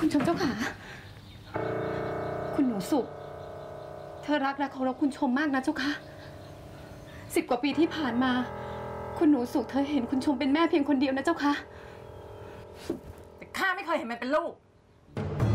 คุณชมเจ้าค่ะคุณหนูสุขเธอรักและเคารพคุณชมมากนะเจ้าค่ะ10 กว่าปีที่ผ่านมาคุณหนูสุขเธอเห็นคุณชมเป็นแม่เพียงคนเดียวนะเจ้าค่ะแต่ข้าไม่เคยเห็นมันเป็นลูก